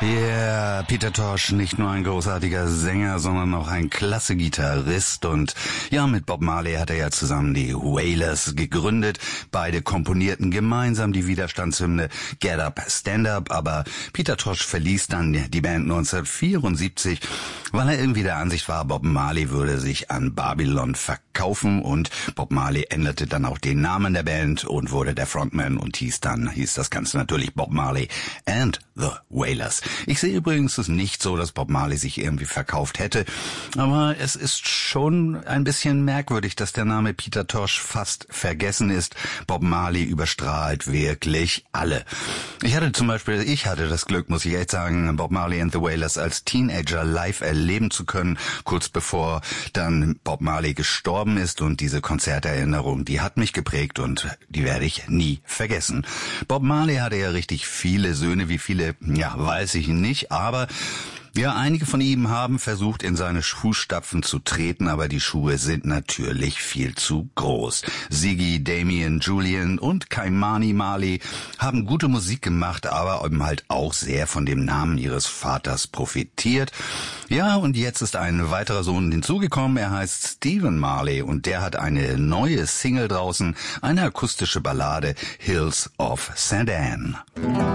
Ja, Peter Tosh, nicht nur ein großartiger Sänger, sondern auch ein klasse Gitarrist. Und ja, mit Bob Marley hat er ja zusammen die Wailers gegründet. Beide komponierten gemeinsam die Widerstandshymne Get Up, Stand Up. Aber Peter Tosh verließ dann die Band 1974, weil er irgendwie der Ansicht war, Bob Marley würde sich an Babylon verkaufen. Und Bob Marley änderte dann auch den Namen der Band und wurde der Frontman und hieß das Ganze natürlich Bob Marley and the Wailers. Ich sehe übrigens es nicht so, dass Bob Marley sich irgendwie verkauft hätte, aber es ist schon ein bisschen merkwürdig, dass der Name Peter Tosh fast vergessen ist. Bob Marley überstrahlt wirklich alle. Ich hatte das Glück, muss ich echt sagen, Bob Marley and the Wailers als Teenager live erleben zu können, kurz bevor dann Bob Marley gestorben ist, und diese Konzerterinnerung, die hat mich geprägt und die werde ich nie vergessen. Bob Marley hatte ja richtig viele Söhne, wie viele, ja, weiß ich nicht, aber ja, einige von ihm haben versucht, in seine Fußstapfen zu treten, aber die Schuhe sind natürlich viel zu groß. Ziggy, Damien, Julian und Ky-Mani Marley haben gute Musik gemacht, aber eben halt auch sehr von dem Namen ihres Vaters profitiert. Ja, und jetzt ist ein weiterer Sohn hinzugekommen, er heißt Stephen Marley und der hat eine neue Single draußen, eine akustische Ballade, Hills of St. Anne.